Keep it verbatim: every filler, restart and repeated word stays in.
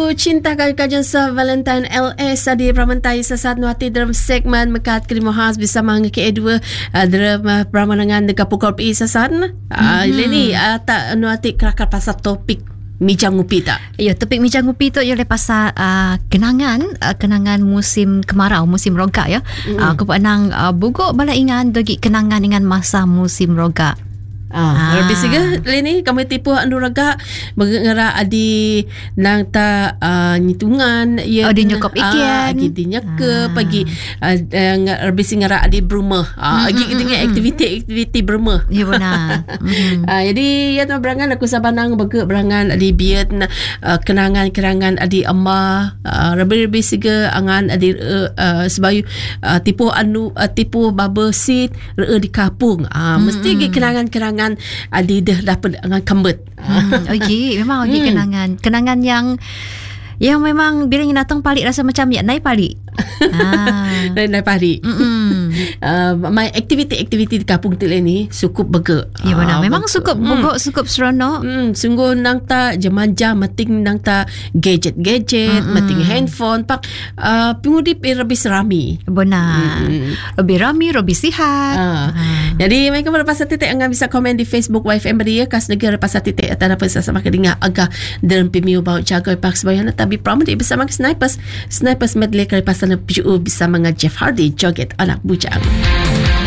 lagu Cinta Kajan sa Valentine L S adi pramantai sa saat nuati dalam segmen mekat krimo has bersama dengan K dua dalam pramanangan dekat pukul pi sa saat ah ini tak nuati kelakar pasal topik Mijang Ngupi tak? Ya, topik Mijang Ngupi tu ialah pasal uh, kenangan uh, kenangan musim kemarau, musim rogak ya. Mm. Uh, aku pernah uh, buguk bala ingan dogi kenangan dengan masa musim rogak. Ah, lebih siga lini kami tipu anu raga mengera adi nang ta uh, nyitungan ya oh, di nyokop ikian agi di nyeke pagi lebih singara adi berumah agi dengan aktiviti-aktiviti berumah ya benar. mm-hmm. uh, jadi ya tu berangan aku sabanang bege berangan adi biat uh, kenangan-kenangan adi amma uh, lebih-lebih siga angan adi uh, uh, sebayu uh, tipu anu uh, tipu babesit re di kapung uh, mm-hmm. mesti gi kenangan-kenangan adi dah dapat dengan kembet. Hmm, okey, memang okey hmm. kenangan. Kenangan yang yang memang bila ingin datang palik rasa macam ya naik palik. Ah, naik palik. Uh, my aktiviti-aktiviti di kampung Teluk ni cukup berge. Ya benar. Memang cukup berge, cukup seronok. Hmm, sungguh nang ta jemaja meting nang ta gadget-gadget, mm-hmm. meting handphone pak uh, pengudip lebih serami. Benar. Mm-hmm. Lebih rami, lebih sihat. Uh. Uh. Jadi mereka pada pasal titik anda bisa komen di Facebook Y F M Beria kas negara pasal titik atau apa sama kedinga agak dalam pemiu bau jaga pak sebayana tapi pramudi bersama snipers snipers medley kali pasal bisa menga Jeff Hardy joget anak bujang.